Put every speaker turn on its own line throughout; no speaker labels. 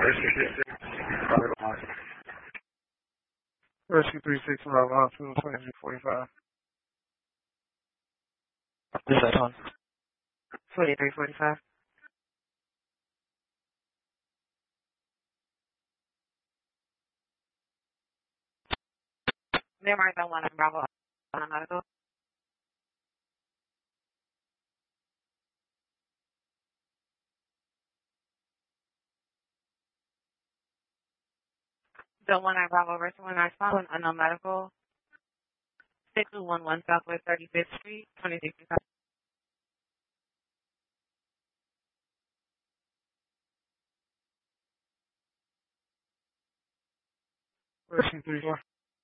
Rescue 36, Route 2345.
This is on.
2345. Memory Bell 1 and Bravo on medical. Bell 1 and Bravo versus 1 response, unknown medical. 6211 Southwest 35th Street, 2665.
Rescue 34.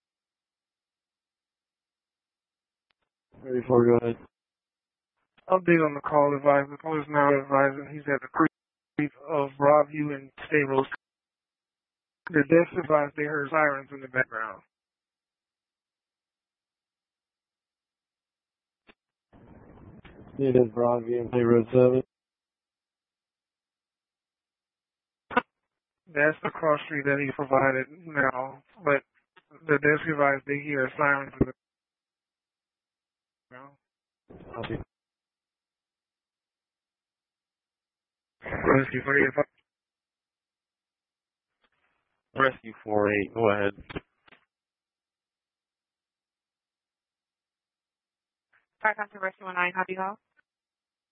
34, go ahead.
Update on the call advisor. The call is now advising he's at the creek of Broadview and State Road. The desk advised they heard sirens in the background.
It is Broadview and State Road 7.
That's the cross street that he provided now, but the desk advised they hear sirens in the background.
Copy.
Rescue 48.
Rescue 48, go ahead.
Sorry, Rescue 19, how do you help?